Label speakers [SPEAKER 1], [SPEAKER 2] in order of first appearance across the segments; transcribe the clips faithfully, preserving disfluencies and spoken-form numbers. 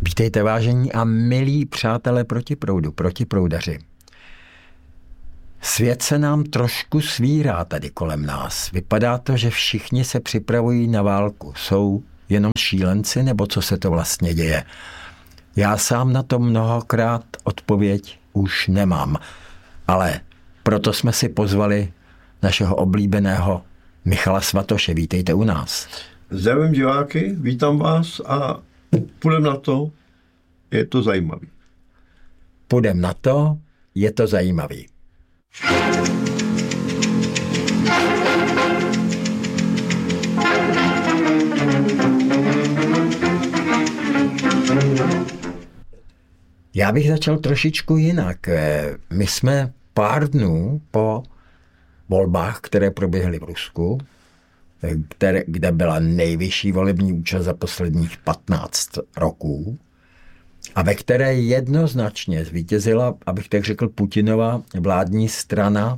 [SPEAKER 1] Vítejte, vážení a milí přátelé protiproudu, protiproudaři. Svět se nám trošku svírá tady kolem nás. Vypadá to, že všichni se připravují na válku. Jsou jenom šílenci, nebo co se to vlastně děje? Já sám na to mnohokrát odpověď už nemám. Ale proto jsme si pozvali našeho oblíbeného Michala Svatoše. Vítejte u nás.
[SPEAKER 2] Zdravím diváky, vítám vás a půjdem na to, je to zajímavý.
[SPEAKER 1] Půjdem na to, je to zajímavý. Já bych začal trošičku jinak. My jsme pár dnů po volbách, které proběhly v Rusku, které, kde byla nejvyšší volební účast za posledních patnáct roků a ve které jednoznačně zvítězila, abych tak řekl, Putinova vládní strana.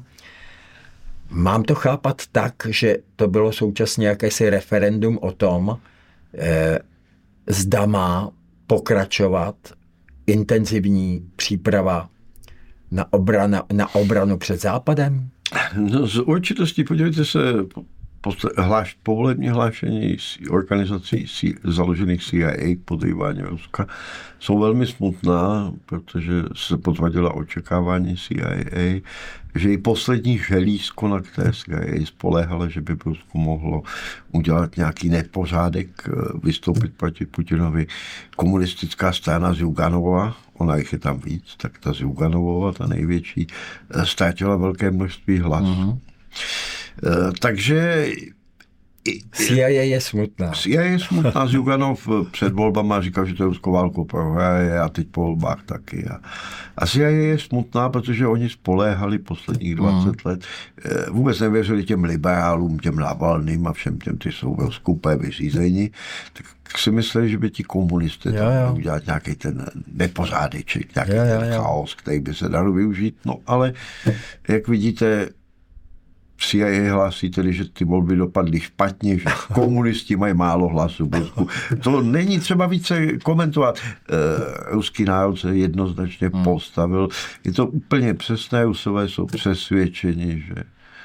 [SPEAKER 1] Mám to chápat tak, že to bylo současně jakési referendum o tom, eh, zda má pokračovat intenzivní příprava na obranu, na obranu před Západem?
[SPEAKER 2] No, z určitostí, podívejte se, hláš, povolební hlášení organizací založených C I A k podrývání Ruska jsou velmi smutná, protože se potvrdila očekávání C I A, že i poslední želízko, na které C I A spoléhala, že by Rusko mohlo udělat nějaký nepořádek, vystoupit proti Putinovi, komunistická strana Zyuganova, ona jich je tam víc, tak ta Zyuganova, ta největší, ztratila velké množství hlasů. Mm-hmm. Takže
[SPEAKER 1] C I A je smutná.
[SPEAKER 2] C I A je smutná. Zyuganov před volbama říkal, že to ruskou válku prohraje a teď po volbách taky. A, a C I A je smutná, protože oni spoléhali posledních dvacet mm. let. Vůbec nevěřili těm liberálům, těm Navalným a všem těm, ty jsou ve skupé vyřízení. Tak si mysleli, že by ti komunisté
[SPEAKER 1] jo, jo.
[SPEAKER 2] udělat nějaký ten nepořádeček, nějaký
[SPEAKER 1] jo, jo,
[SPEAKER 2] ten
[SPEAKER 1] jo.
[SPEAKER 2] chaos, který by se dalo využít. No ale, jak vidíte, C I A hlásí tedy, že ty volby dopadly špatně, že komunisti mají málo hlasů. To není třeba více komentovat. E, ruský národ se jednoznačně hmm. postavil. Je to úplně přesné. Rusové jsou přesvědčeni, že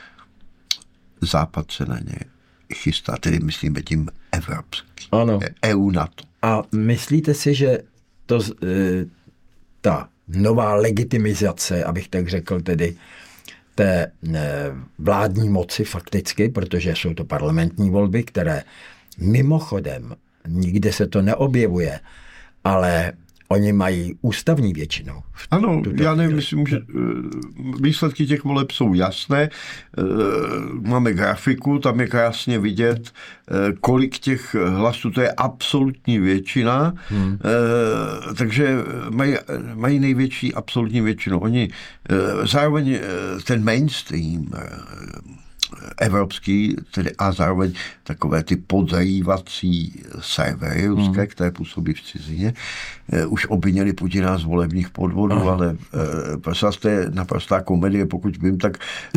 [SPEAKER 2] Západ se na ně chystá. Tedy myslíme tím evropský.
[SPEAKER 1] Ano.
[SPEAKER 2] E U NATO.
[SPEAKER 1] A myslíte si, že to, e, ta nová legitimizace, abych tak řekl tedy, té vládní moci fakticky, protože jsou to parlamentní volby, které mimochodem nikde se to neobjevuje, ale oni mají ústavní většinu.
[SPEAKER 2] Ano, já nevím, myslím, že výsledky těch voleb jsou jasné. Máme grafiku, tam je krásně vidět, kolik těch hlasů, to je absolutní většina, hmm. takže mají, mají největší absolutní většinu. Oni zároveň ten mainstream evropský, tedy a zároveň takové ty podzajívací servery ruské, hmm. které působí v cizině, už obvinili Putina z volebních podvodů, Aha. ale prosím vás, to je naprostá komedie, pokud vím, tak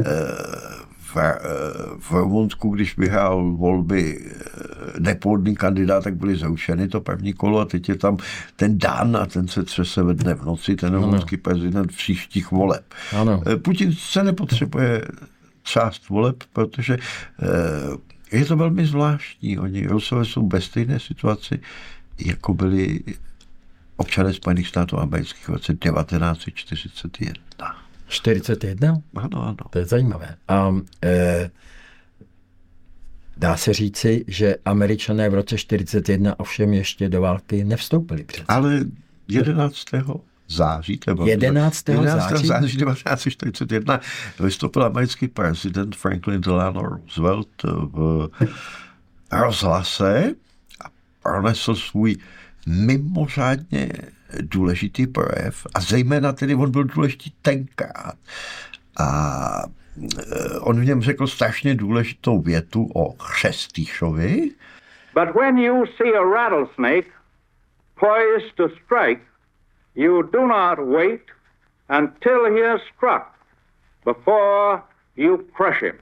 [SPEAKER 2] v, v Rumunsku, když vyhrál volby nepohodlný kandidát, tak byly zrušeny to první kolo a teď je tam ten Dan a ten se třese ve dne v noci, ten rumunský prezident příštích voleb.
[SPEAKER 1] Ano.
[SPEAKER 2] Putin se nepotřebuje část voleb, protože eh, je to velmi zvláštní. Oni, Rusové jsou ve stejné situaci, jako byli občané Spojených států amerických v roce devatenáct set čtyřicet jedna.
[SPEAKER 1] čtyřicet jedna?
[SPEAKER 2] Ano, ano.
[SPEAKER 1] To je zajímavé. A eh, dá se říci, že Američané v roce čtyřicet jedna ovšem ještě do války nevstoupili přece.
[SPEAKER 2] Ale jedenáctého září,
[SPEAKER 1] jedenáctého září
[SPEAKER 2] devatenáct set čtyřicet jedna vystoupil americký prezident Franklin Delano Roosevelt v rozhlase a pronesl svůj mimořádně důležitý projev a zejména tedy on byl důležitý tenkrát. A on v něm řekl strašně důležitou větu o Chřestýšovi.
[SPEAKER 3] But when you see a rattlesnake poised to strike, you do not wait until he is struck before you crush him.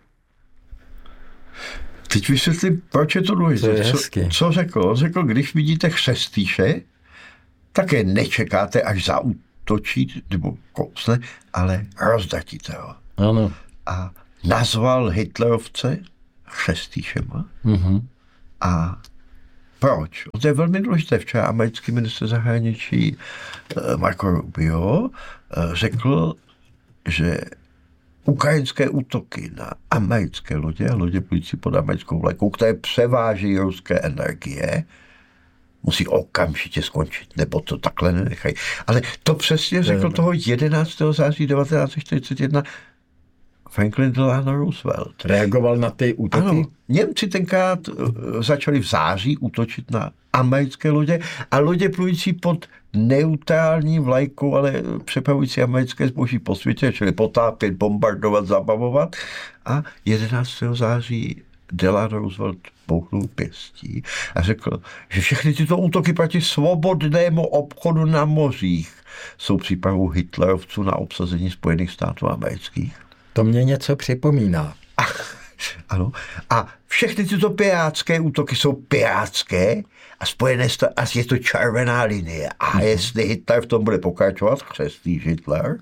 [SPEAKER 2] Teď vysvětlím, proč je to důležité. Co, co řekl? On řekl, když vidíte chřestýše, také nečekáte, až zaútočí, nebo kousne, ale rozdatíte ho.
[SPEAKER 1] Ano.
[SPEAKER 2] A nazval Hitlerovce chřestýšema.
[SPEAKER 1] Mm-hmm.
[SPEAKER 2] A proč? To je velmi důležité. Včera americký ministr zahraničí Marco Rubio řekl, že ukrajinské útoky na americké lodě a lodě plující pod americkou vlajkou, které převáží ruské energie, musí okamžitě skončit, nebo to takhle nenechají. Ale to přesně řekl toho jedenáctého září devatenáct set čtyřicet jedna Franklin Delano Roosevelt.
[SPEAKER 1] Reagoval na ty útoky?
[SPEAKER 2] Ano, Němci tenkrát začali v září útočit na americké lodě a lodě plující pod neutrální vlajkou, ale přepravující americké zboží po světě, čili potápět, bombardovat, zabavovat. A jedenáctého září Delano Roosevelt bouchnul pěstí a řekl, že všechny tyto útoky proti svobodnému obchodu na mořích jsou přípravou Hitlerovců na obsazení Spojených států amerických.
[SPEAKER 1] To mě něco připomíná.
[SPEAKER 2] A, ano. A všechny tyto pirátské útoky jsou pirátské a spojené státy, a je to červená linie. A mm. jestli Hitler v tom bude pokračovat, křestný Hitler,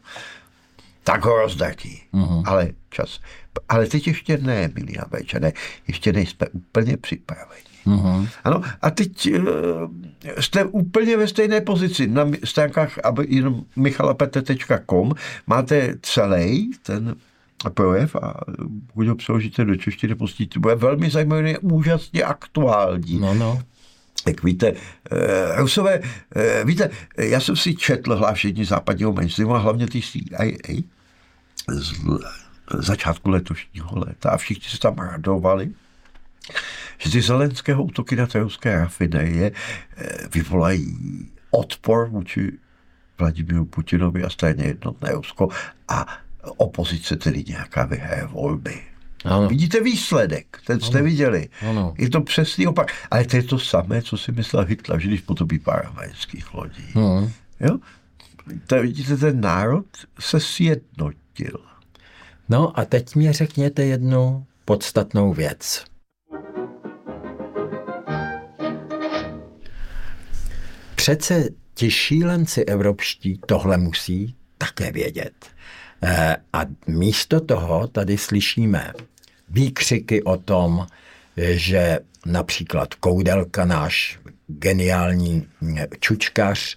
[SPEAKER 2] tak ho rozdatí. Mm. Ale čas. Ale teď ještě ne, milí Američané, ještě nejsme úplně připraveni. Mm. Ano, a teď uh, jste úplně ve stejné pozici. Na stránkách michala pete tečka com máte celý ten projev a pokud ho přeložíte do češtiny, pustíte, bude velmi zajímavý, úžasně aktuální.
[SPEAKER 1] No, no.
[SPEAKER 2] Jak víte, uh, Rusové, uh, víte, já jsem si četl hlášení západního mainstreamu a hlavně ty C I A z začátku letošního léta a všichni se tam radovali, že ty Zelenského útoky na té ruské rafinerie vyvolají odpor vůči Vladimíru Putinovi a straně jednotné Rusko a opozice tedy nějaká vyhraje volby. Ano. Vidíte výsledek, ten jste ano. viděli. Ano. Je to přesný opak. Ale to je to samé, co si myslel Hitler, že když potopí pár amerických lodí. Ano. Jo? To, vidíte, ten národ se sjednotil.
[SPEAKER 1] No a teď mi řekněte jednu podstatnou věc. Přece ti šílenci evropští tohle musí také vědět. A místo toho tady slyšíme výkřiky o tom, že například Koudelka, náš geniální čučkař,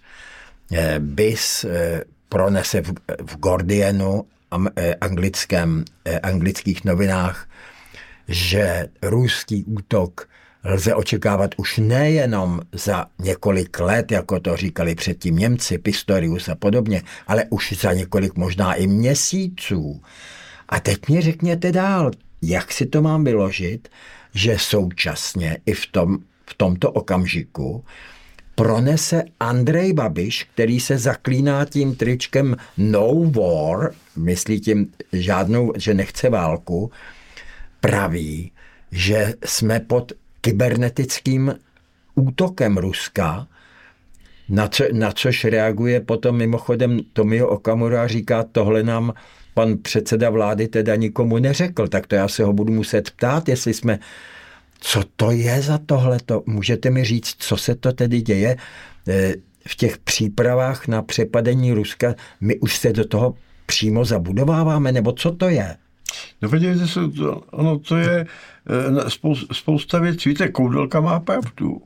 [SPEAKER 1] bis pronese v, v Guardianu, anglickém, anglických novinách, že ruský útok lze očekávat už nejenom za několik let, jako to říkali předtím Němci, Pistorius a podobně, ale už za několik možná i měsíců. A teď mi řekněte dál, jak si to mám vyložit, že současně i v, tom, v tomto okamžiku pronese Andrej Babiš, který se zaklíná tím tričkem No War, myslí tím žádnou, že nechce válku, praví, že jsme pod kybernetickým útokem Ruska, na, co, na což reaguje potom mimochodem Tomio Okamura a říká, tohle nám pan předseda vlády teda nikomu neřekl, tak to já se ho budu muset ptát, jestli jsme, co to je za tohleto, můžete mi říct, co se to tedy děje v těch přípravách na přepadení Ruska, my už se do toho přímo zabudováváme, nebo co to je?
[SPEAKER 2] No podívejte se, to, ono to je spousta, spousta věcí. Víte, Koudelka má pravdu.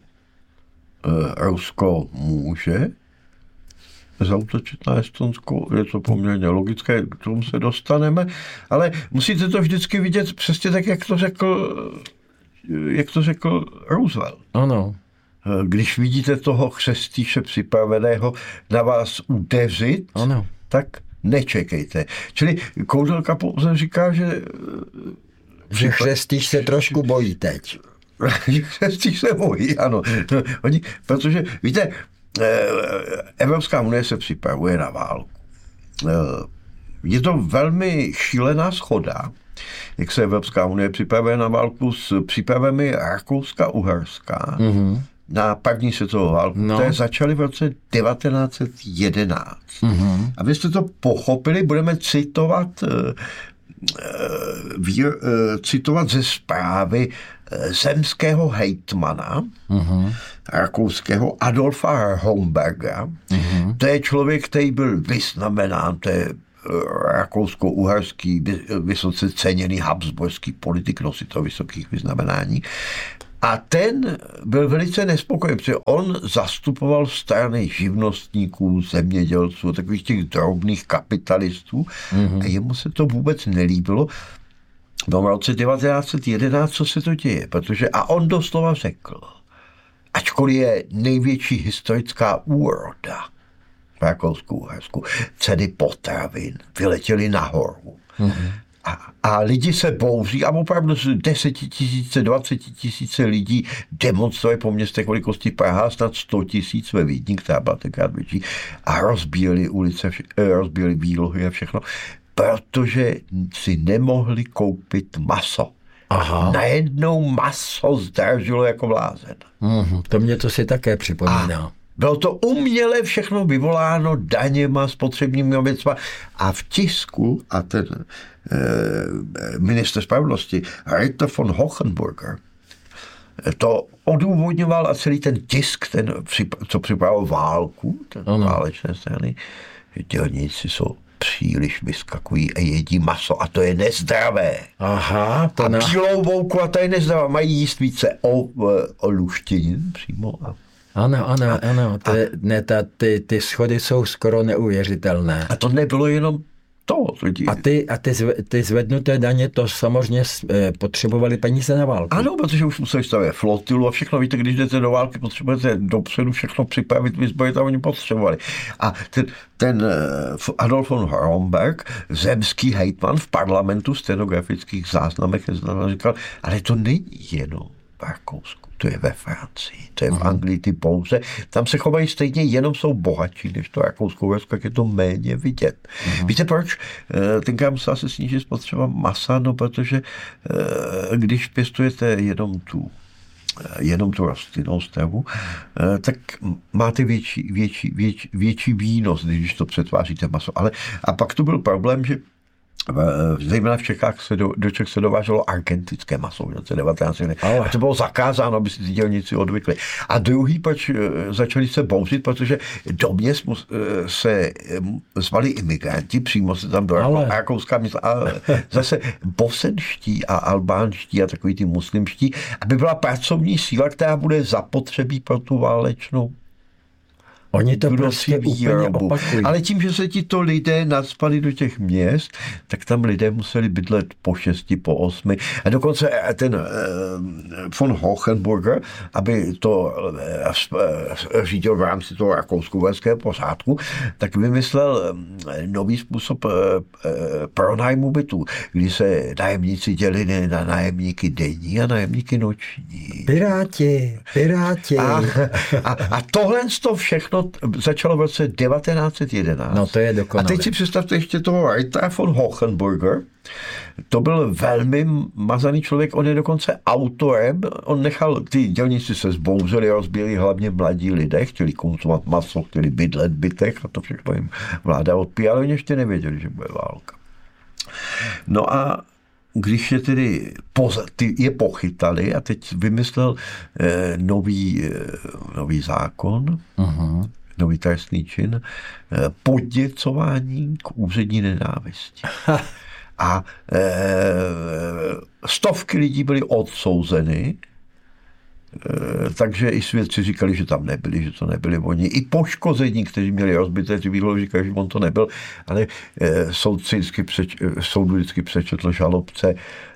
[SPEAKER 2] Rusko může zaútočit na Estonsko, je to poměrně logické, k tomu se dostaneme, ale musíte to vždycky vidět přesně tak, jak to řekl, jak to řekl Roosevelt.
[SPEAKER 1] Ano.
[SPEAKER 2] Když vidíte toho chřestýše připraveného na vás udeřit, ano. tak nečekejte. Čili Koudelka pouze říká, že...
[SPEAKER 1] Že chřestýš se trošku bojí teď.
[SPEAKER 2] Chřestýš se bojí, ano. Oni, protože, víte, Evropská unie se připravuje na válku. Je to velmi šílená shoda, jak se Evropská unie připravuje na válku s přípravami Rakouska-Uherska mm-hmm. na první světovou válku, no. které začaly v roce devatenáct set jedenáct. Mm-hmm. Abyste to pochopili, budeme citovat vír, citovat ze zprávy zemského hejtmana, uh-huh. rakouského Adolfa Romberga. Uh-huh. To je člověk, který byl vyznamenán, to je rakousko-uherský, vysoce ceněný habsburský politik, nositel vysokých vyznamenání. A ten byl velice nespokojený, protože on zastupoval strany živnostníků, zemědělců, takových těch drobných kapitalistů mm-hmm. a jemu se to vůbec nelíbilo. V roce devatenáct set jedenáct, co se to děje, protože, a on doslova řekl, ačkoliv je největší historická úroda v Rakousku-Uhersku, ceny potravin vyletěly nahoru. Mm-hmm. A, a lidi se bouří a opravdu desetitisíce, dvacetitisíce lidí demonstruje po městech velikosti Praha, snad sto tisíc ve Vídni, která byla tenkrát větší, a rozbíjeli ulice, rozbíjeli výlohy a všechno, protože si nemohli koupit maso. Aha. Najednou maso zdražilo jako blázen.
[SPEAKER 1] Mm, to mě to si také připomíná.
[SPEAKER 2] A bylo to uměle všechno vyvoláno daněma, spotřebními věcma a v tisku a ten eh, minister spravedlnosti Ritter von Hohenburger to odůvodňoval a celý ten tisk, ten, co připravil válku, ten ano. válečné strany, že dělníci jsou příliš vyskakují a jedí maso a to je nezdravé.
[SPEAKER 1] Aha.
[SPEAKER 2] To a na... bílou mouku a to je nezdravé. Mají jíst více o, o luštěnin přímo a
[SPEAKER 1] Ano, ano, ano. Ty, a, ne, ta, ty, ty schody jsou skoro neuvěřitelné.
[SPEAKER 2] A to nebylo jenom to.
[SPEAKER 1] A ty, a ty, zve, ty zvednuté daně, to samozřejmě eh, potřebovali peníze na válku.
[SPEAKER 2] Ano, protože už museli stavět flotilu a všechno. Víte, když jdete do války, potřebujete dopředu všechno připravit, vyzbrojit a oni potřebovali. A ten, ten uh, Adolf von Romberg, zemský hejtman v parlamentu, stenografických záznamech, říkal, ale to není jenom v Rakousku. To je ve Francii, to je v Anglii ty pouze. Tam se chovají stejně, jenom jsou bohatší, než to Rakousko-Uhersko, jak je to méně vidět. Uh-huh. Víte proč? Tenkrát musela se snížit spotřeba masa, no protože když pěstujete jenom tu jenom tu rostlinnou stravu, tak máte větší, větší, větší, větší výnos, když to přetváříte maso. Ale, a pak to byl problém, že zejména v Čechách se do, do Čech se dováželo argentinské maso v roce devatenáct set. A to bylo zakázáno, aby si ty dělníci odvykli. A druhý, proč začali se bouřit, protože do měst se zvali imigranti, přímo se tam do Rakouska města, a zase bosenští a albánští a takový ty muslimští, aby byla pracovní síla, která bude zapotřebí pro tu válečnou.
[SPEAKER 1] Oni to prostě úplně opakují.
[SPEAKER 2] Ale tím, že se ti to lidé nadspali do těch měst, tak tam lidé museli bydlet po šesti, po osmi. A dokonce ten uh, von Hohenburger, aby to uh, řídil v rámci toho rakousko-uherského pořádku, tak vymyslel nový způsob uh, pronájmu bytů, kdy se nájemníci dělili na nájemníky denní a nájemníky noční.
[SPEAKER 1] Piráti, piráti.
[SPEAKER 2] A, a, a tohle to všechno začalo v roce devatenáct set jedenáct.
[SPEAKER 1] No to je dokonalé.
[SPEAKER 2] A teď si představte ještě toho Rittera von Hohenburger. To byl velmi mazaný člověk, on je dokonce autorem, on nechal, ty dělníci se zbouřili, rozbíjeli hlavně mladí lidé, chtěli konzumovat maso, chtěli bydlet v bytech a to všechno jim vláda odpíjala, oni ještě nevěděli, že bude válka. No a když je tedy poza, ty je pochytali a teď vymyslel eh, nový, eh, nový zákon, uh-huh. nový trestný čin, eh, podněcování k úřední nenávisti. A eh, stovky lidí byly odsouzeny, eh, takže i svědci říkali, že tam nebyli, že to nebyli oni. I poškození, kteří měli rozbité ty výlohy, říkali, že on to nebyl, ale eh, soudci vždycky přeč, soudu vždycky přečetl žalobce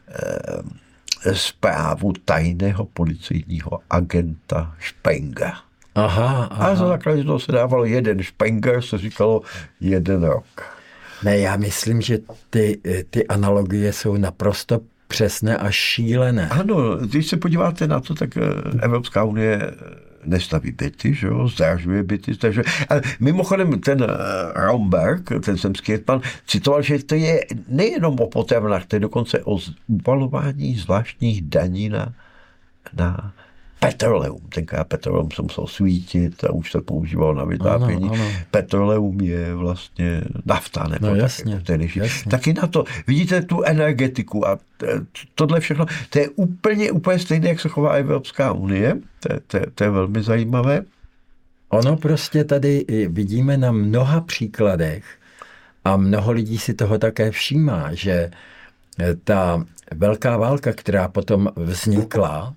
[SPEAKER 2] eh, zprávu tajného policejního agenta Spengera.
[SPEAKER 1] Aha, aha.
[SPEAKER 2] A za základě toho se dávalo jeden Spenger, se říkalo jeden rok.
[SPEAKER 1] Ne, já myslím, že ty, ty analogie jsou naprosto přesné a šílené.
[SPEAKER 2] Ano, když se podíváte na to, tak Evropská unie nestaví byty, že jo, zdražuje byty, takže, ale mimochodem ten Romberg, ten zemský hejtman, citoval, že to je nejenom o potravinách, to je dokonce o uvalování zvláštních daní na, na petroleum. Tenkrát petroleum se musel svítit a už se používalo na vytápění. Ano, ano. Petroleum je vlastně nafta. Nebo
[SPEAKER 1] no jasně,
[SPEAKER 2] tak,
[SPEAKER 1] jasně.
[SPEAKER 2] Taky na to. Vidíte tu energetiku a tohle všechno. To je úplně, úplně stejné, jak se chová Evropská unie. To, to, to je velmi zajímavé.
[SPEAKER 1] Ono prostě tady vidíme na mnoha příkladech a mnoho lidí si toho také všímá, že ta velká válka, která potom vznikla,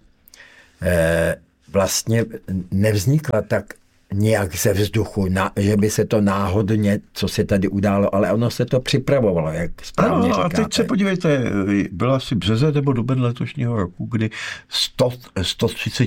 [SPEAKER 1] vlastně nevznikla tak nějak ze vzduchu, že by se to náhodně, co se tady událo, ale ono se to připravovalo, jak správně
[SPEAKER 2] no,
[SPEAKER 1] říkáte.
[SPEAKER 2] A teď se podívejte, byla asi březen nebo duben letošního roku, kdy sto, sto třicet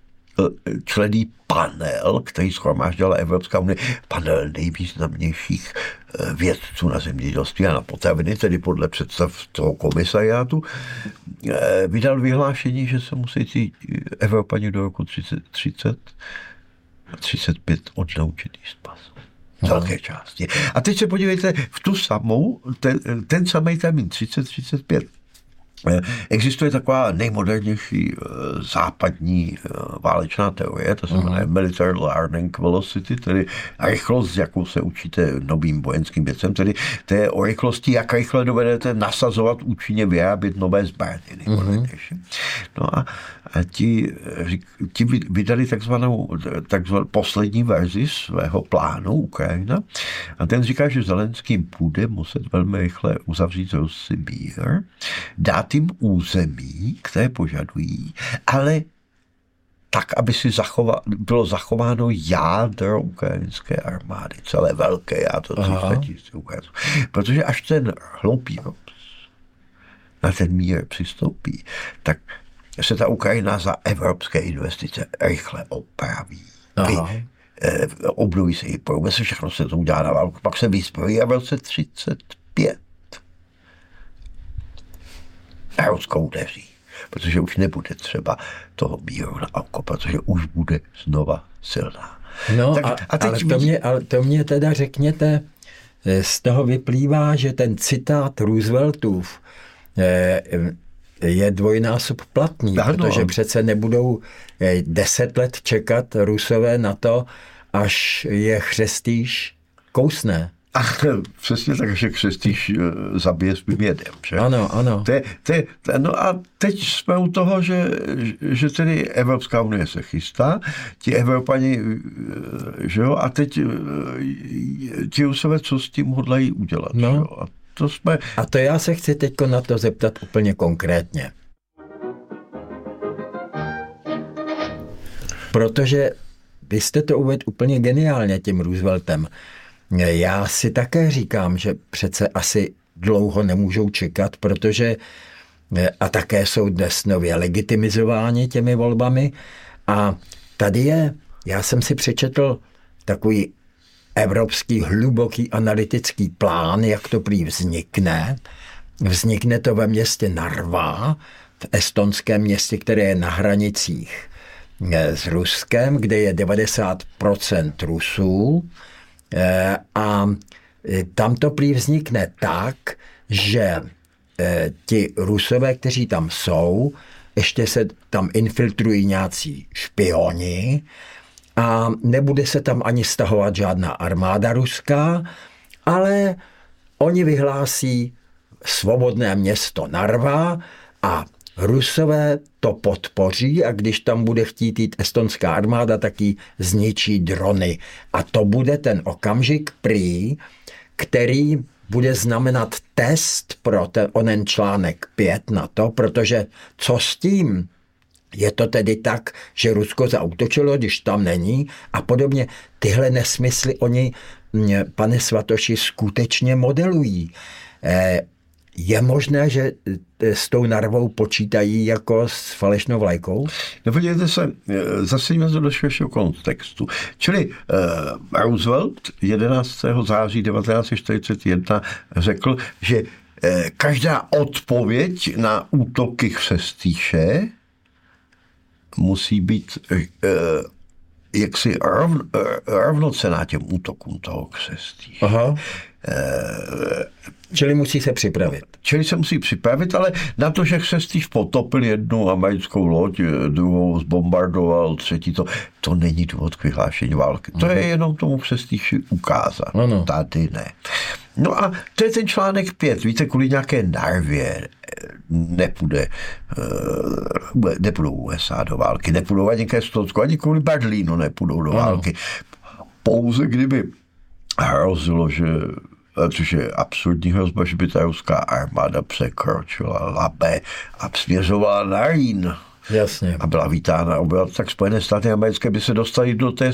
[SPEAKER 2] členný panel, který shromáždila Evropská unie, panel nejvýznamnějších vědců na zemědělství a na potraviny, tedy podle představ toho komisariátu, vydal vyhlášení, že se musí ty Evropani do roku třicet třicet a třicet pět odnaučit jíst maso. Z velké části. A teď se podívejte, v tu samou, ten, ten samý termín třicet třicet pět, existuje taková nejmodernější západní válečná teorie, to se jmenuje uh-huh. Military Learning Velocity, tedy rychlost, jakou se učíte novým vojenským věcem, tedy to je o rychlosti, jak rychle dovedete nasazovat, účinně vyrábět nové zbraně. Uh-huh. No a, a ti, ti vydali takzvanou, takzvanou poslední verzi svého plánu Ukrajina a ten říká, že Zelenský bude muset velmi rychle uzavřít Rusy mír, dát tím území, které požadují, ale tak, aby si zachova, bylo zachováno jádro ukrajinské armády, celé velké jádro, protože až ten hloupý Rus na ten mír přistoupí, tak se ta Ukrajina za evropské investice rychle opraví. Vy, eh, obnoví se její průmysl, všechno se to udělá na válku, pak se vyzbrojí a v roce třicet pět Ruskou udeří, protože už nebude třeba toho míru na oko, protože už bude znova silná.
[SPEAKER 1] No tak, a, a teď ale, to mě, ale to mě teda řekněte, z toho vyplývá, že ten citát Rooseveltův je dvojnásob platný, ano. Protože přece nebudou deset let čekat Rusové na to, až je chřestýš kousne.
[SPEAKER 2] A přesně tak, že křestíš zabije svým jedem. Že?
[SPEAKER 1] Ano, ano.
[SPEAKER 2] Te, te, te, no a teď jsme u toho, že, že tedy Evropská unie se chystá, ti Evropani, že jo, a teď ti Rusové, co s tím hodlají udělat. No. Že jo? A, to jsme...
[SPEAKER 1] a to já se chci teď na to zeptat úplně konkrétně. Protože vy jste to uvedl úplně geniálně tím Rooseveltem. Já si také říkám, že přece asi dlouho nemůžou čekat, protože a také jsou dnes nově legitimizováni těmi volbami. A tady je, já jsem si přečetl takový evropský hluboký analytický plán, jak to prý vznikne. Vznikne to ve městě Narva, v estonském městě, které je na hranicích s Ruskem, kde je devadesát procent Rusů. A tam to prý vznikne tak, že ti Rusové, kteří tam jsou, ještě se tam infiltrují nějací špioni a nebude se tam ani stahovat žádná armáda ruská, ale oni vyhlásí svobodné město Narva a Rusové to podpoří a když tam bude chtít jít estonská armáda, tak ji zničí drony. A to bude ten okamžik prý, který bude znamenat test pro ten onen článek pět na to, protože co s tím? Je to tedy tak, že Rusko zaútočilo, když tam není a podobně. Tyhle nesmysly oni, pane Svatoši, skutečně modelují. Je možné, že s tou Narvou počítají jako s falešnou vlajkou?
[SPEAKER 2] No podívejte se, zase jdeme do širšího kontextu. Čili uh, Roosevelt jedenáctého září devatenáct set čtyřicet jedna řekl, že uh, každá odpověď na útoky Chřestýše musí být uh, jaksi rovn, uh, rovnocenná těm útokům toho Chřestýše. Aha. Uh,
[SPEAKER 1] Čili musí se připravit.
[SPEAKER 2] Čili se musí připravit, ale na to, že Chřestýš potopil jednu americkou loď, druhou zbombardoval, třetí to, to není důvod k vyhlášení války. To je jenom tomu Chřestýši ukázat. Ano. Tady ne. No a to je ten článek pět. Víte, kvůli nějaké Narvě nepůjde, nepůjdou U S A do války, nepůjdou ani ke Stotsku, ani kvůli Berlínu nepůjdou do války. Pouze kdyby hrozilo, že což je absurdní hrozba, že by ta ruská armáda překročila Labe a směřovala na Rýn.
[SPEAKER 1] Jasně.
[SPEAKER 2] A byla vítána obyvatel, tak Spojené státy americké by se dostaly do té